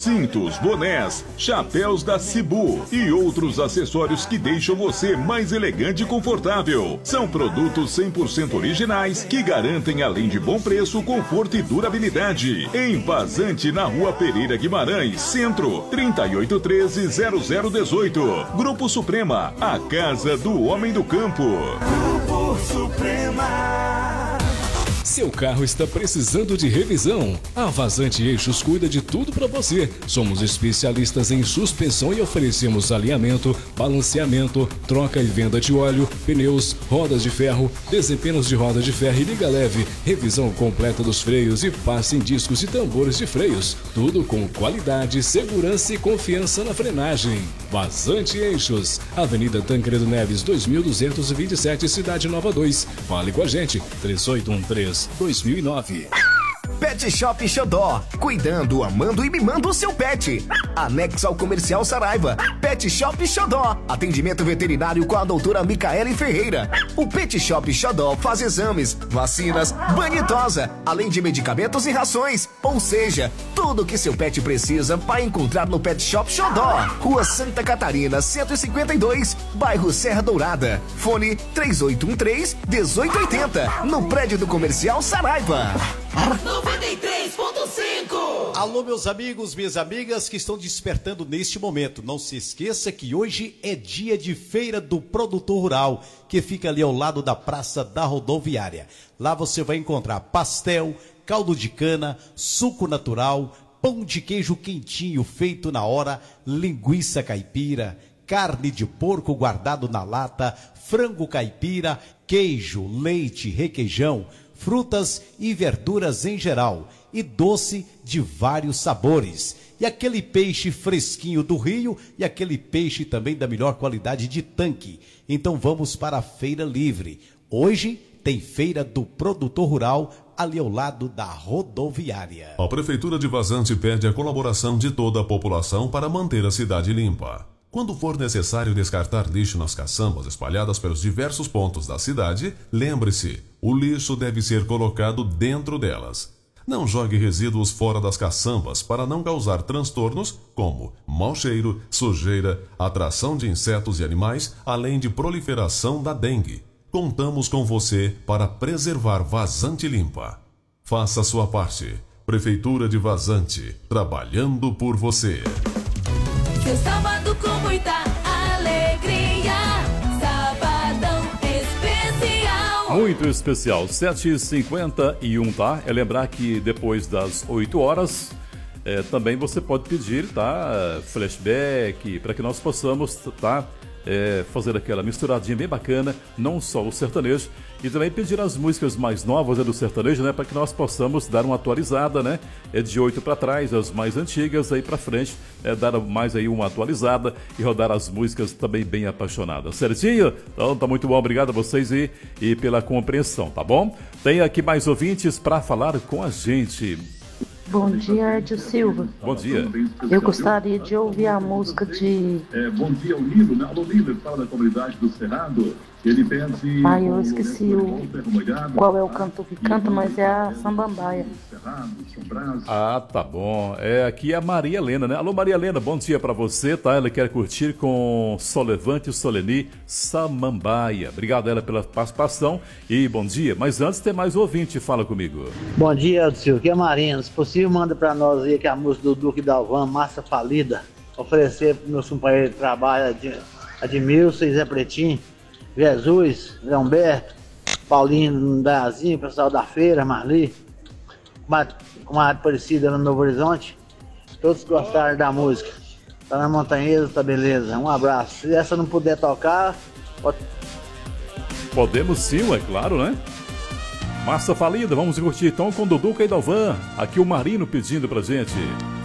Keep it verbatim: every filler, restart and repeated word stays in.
cintos, bonés, chapéus da Cibu e outros acessórios que deixam você mais elegante e confortável. São produtos cem por cento originais que garantem, além de bom preço, conforto e durabilidade. Em Vazante, na Rua Pereira Guimarães, Centro, trinta e oito treze, zero zero dezoito. Grupo Suprema, a casa do homem do campo. Grupo Suprema. Seu carro está precisando de revisão? A Vazante Eixos cuida de tudo para você. Somos especialistas em suspensão e oferecemos alinhamento, balanceamento, troca e venda de óleo, pneus, rodas de ferro, desempenos de roda de ferro e liga leve, revisão completa dos freios e passe em discos e tambores de freios. Tudo com qualidade, segurança e confiança na frenagem. Vazante Eixos, Avenida Tancredo Neves, dois mil duzentos e vinte e sete, Cidade Nova dois. Fale com a gente, três oito um três, dois mil e nove. Pet Shop Xodó, cuidando, amando e mimando o seu pet. Anexo ao Comercial Saraiva. Pet Shop Xodó, atendimento veterinário com a doutora Micaele Ferreira. O Pet Shop Xodó faz exames, vacinas, banho e tosa, além de medicamentos e rações. Ou seja, tudo o que seu pet precisa vai encontrar no Pet Shop Xodó. Rua Santa Catarina, cento e cinquenta e dois, bairro Serra Dourada. Fone três oito um três, um oito oito zero, no prédio do Comercial Saraiva. noventa e três ponto cinco. Alô, meus amigos, minhas amigas que estão despertando neste momento. Não se esqueça que hoje é dia de Feira do Produtor Rural, que fica ali ao lado da Praça da Rodoviária. Lá você vai encontrar pastel, caldo de cana, suco natural, pão de queijo quentinho feito na hora, linguiça caipira, carne de porco guardado na lata, frango caipira, queijo, leite, requeijão, frutas e verduras em geral, e doce de vários sabores. E aquele peixe fresquinho do rio e aquele peixe também da melhor qualidade de tanque. Então vamos para a Feira Livre. Hoje tem Feira do Produtor Rural ali ao lado da rodoviária. A Prefeitura de Vazante pede a colaboração de toda a população para manter a cidade limpa. Quando for necessário descartar lixo nas caçambas espalhadas pelos diversos pontos da cidade, lembre-se, o lixo deve ser colocado dentro delas. Não jogue resíduos fora das caçambas para não causar transtornos como mau cheiro, sujeira, atração de insetos e animais, além de proliferação da dengue. Contamos com você para preservar Vazante limpa. Faça a sua parte. Prefeitura de Vazante, trabalhando por você. Seu sábado com muita alegria, sabadão especial. Muito especial, sete e cinquenta e um, tá? É lembrar que depois das oito horas, é, também você pode pedir, tá? Flashback, para que nós possamos, tá? É, fazer aquela misturadinha bem bacana, não só o sertanejo, e também pedir as músicas mais novas, né, do sertanejo, né, para que nós possamos dar uma atualizada, né, é de oito para trás, as mais antigas, aí para frente, é, dar mais aí uma atualizada e rodar as músicas também bem apaixonadas, certinho? Então tá muito bom, obrigado a vocês e, e pela compreensão, tá bom? Tem aqui mais ouvintes para falar com a gente. Bom dia, Edio Silva. Bom dia. Eu gostaria de ouvir a música de... É, bom dia, o Nilo, né? Alô, Nilo, fala da comunidade do Cerrado. Ele pede... Ai, eu esqueci o... qual é o cantor que canta, mas é a Samambaia. Ah, tá bom. É, aqui é a Maria Helena, né? Alô, Maria Helena, bom dia pra você, tá? Ela quer curtir com Solevante Soleni, Samambaia. Obrigado a ela pela participação e bom dia. Mas antes tem mais ouvinte, fala comigo. Bom dia, Edio Silva. Aqui é Marina. Se possível, manda pra nós aí que a música do Duque Dalvan, Massa Falida. Oferecer pros meus companheiros de trabalho, Admilson e Zé Pretinho, Jesus, Zé Humberto, Paulinho Dazinho, pessoal da feira, Marli, com a Aparecida no Novo Horizonte. Todos gostaram da música. Tá na Montanhesa, tá beleza. Um abraço. Se essa não puder tocar, pode... Podemos sim, é claro, né? Massa Falida, vamos curtir então com Dudu e Dalvan. Aqui o Marino pedindo pra gente.